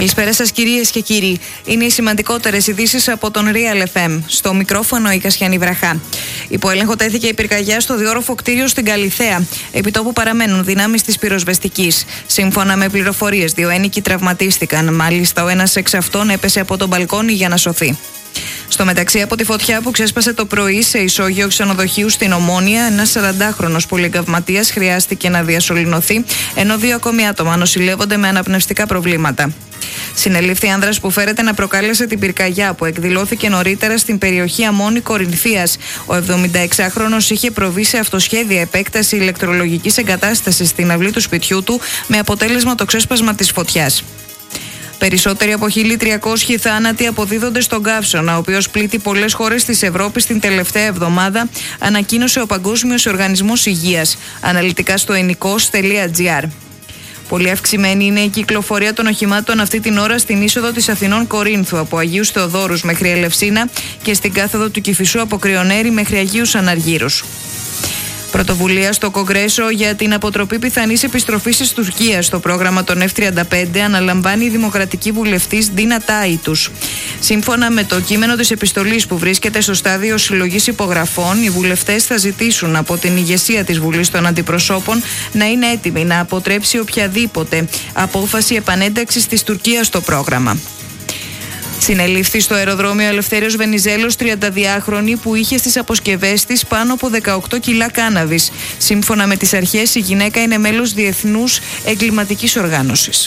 Καλησπέρα σας κυρίες και κύριοι. Είναι οι σημαντικότερες ειδήσεις από τον Real FM. Στο μικρόφωνο η Κασιανή Βραχά. Υπό έλεγχο τέθηκε η πυρκαγιά στο διόρροφο κτίριο στην Καλιθέα. Επιτόπου παραμένουν δυνάμεις της πυροσβεστικής. Σύμφωνα με πληροφορίες, 2 ένοικοι τραυματίστηκαν. Μάλιστα, ο ένας εξ αυτών έπεσε από τον μπαλκόνι για να σωθεί. Στο μεταξύ, από τη φωτιά που ξέσπασε το πρωί σε ισόγειο ξενοδοχείου στην Ομόνια, ένας 40χρονος πολυγκαυματίας χρειάστηκε να διασωληνωθεί, ενώ 2 ακόμη άτομα νοσηλεύονται με αναπνευστικά προβλήματα. Συνελήφθη άνδρας που φέρεται να προκάλεσε την πυρκαγιά που εκδηλώθηκε νωρίτερα στην περιοχή Αμμόνη Κορινθίας. Ο 76χρονος είχε προβεί σε αυτοσχέδια επέκταση ηλεκτρολογικής εγκατάστασης στην αυλή του σπιτιού του, με αποτέλεσμα το ξέσπασμα της φωτιάς. Περισσότεροι από 1.300 θάνατοι αποδίδονται στον καύσωνα, ο οποίος πλήττει πολλές χώρες της Ευρώπης την τελευταία εβδομάδα, ανακοίνωσε ο Παγκόσμιος Οργανισμός Υγείας, αναλυτικά στο enikos.gr. Πολύ αυξημένη είναι η κυκλοφορία των οχημάτων αυτή την ώρα στην είσοδο της Αθηνών Κορίνθου από Αγίους Θεοδόρους μέχρι Ελευσίνα και στην κάθοδο του Κηφισού από Κρυονέρη μέχρι Αγίους Αναργύρους. Πρωτοβουλία στο Κογκρέσο για την αποτροπή πιθανής επιστροφής της Τουρκίας στο πρόγραμμα των F-35 αναλαμβάνει η δημοκρατική βουλευτής Ντίνα Τάιτους. Σύμφωνα με το κείμενο της επιστολής που βρίσκεται στο στάδιο συλλογής υπογραφών, οι βουλευτές θα ζητήσουν από την ηγεσία της Βουλής των Αντιπροσώπων να είναι έτοιμη να αποτρέψει οποιαδήποτε απόφαση επανένταξης της Τουρκίας στο πρόγραμμα. Συνελήφθη στο αεροδρόμιο Ελευθέριος Βενιζέλος 32χρονη που είχε στις αποσκευές της πάνω από 18 κιλά κάναβης. Σύμφωνα με τις αρχές, η γυναίκα είναι μέλος διεθνούς εγκληματικής οργάνωσης.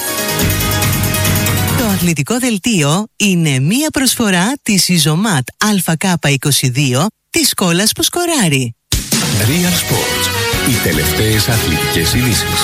Το αθλητικό δελτίο είναι μία προσφορά της Ιζωμάτ ΑΚ22 της Κόλας που σκοράρει. Real Sports. Οι τελευταίες αθλητικές ειδήσεις.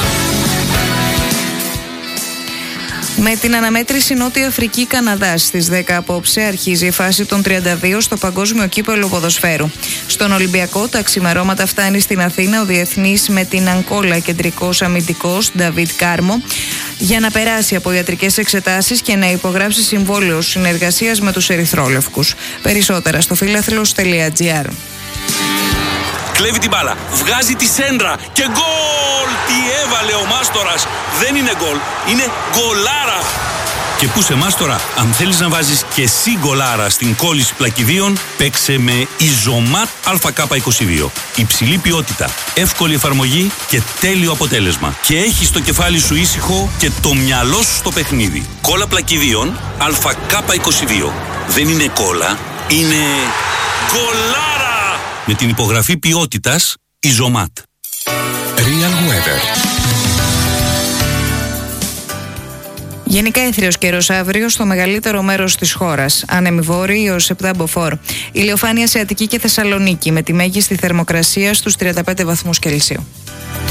Με την αναμέτρηση Νότια Αφρική-Καναδάς στις 10 απόψε αρχίζει η φάση των 32 στο Παγκόσμιο Κύπελλο Ποδοσφαίρου. Στον Ολυμπιακό τα ξημερώματα φτάνει στην Αθήνα ο διεθνής με την Ανκόλα κεντρικός αμυντικός Νταβίτ Κάρμο για να περάσει από ιατρικές εξετάσεις και να υπογράψει συμβόλαιο συνεργασίας με τους Ερυθρόλευκους. Περισσότερα στο φιλάθλος.gr. Κλέβει την μπάλα, βγάζει τη σέντρα και γκολ! Τι έβαλε ο Μάστορας! Δεν είναι γκολ, είναι γκολάρα! Και πού σε Μάστορα, αν θέλεις να βάζεις και εσύ γκολάρα στην κόλληση πλακιδίων, παίξε με Ιζωμάτ ΑΚ22. Υψηλή ποιότητα, εύκολη εφαρμογή και τέλειο αποτέλεσμα. Και έχεις το κεφάλι σου ήσυχο και το μυαλό σου στο παιχνίδι. Κόλλα πλακιδίων ΑΚ22. Δεν είναι κόλλα, είναι γκολάρα! Με την υπογραφή ποιότητας Ιζωμάτ. Real Weather. Γενικά έθριος καιρός αύριο στο μεγαλύτερο μέρος της χώρας. Άνεμοι βόρειοι έως 7 μποφόρ. Ηλιοφάνεια σε Αττική και Θεσσαλονίκη με τη μέγιστη θερμοκρασία στους 35 βαθμούς Κελσίου.